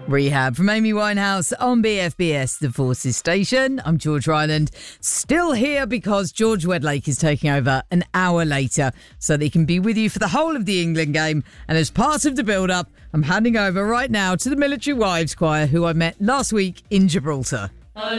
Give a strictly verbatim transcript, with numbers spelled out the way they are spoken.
Rehab from Amy Winehouse on B F B S, the Forces Station. I'm George Ryland, still here because George Wedlake is taking over an hour later so that he can be with you for the whole of the England game. And as part of the build-up, I'm handing over right now to the Military Wives Choir, who I met last week in Gibraltar.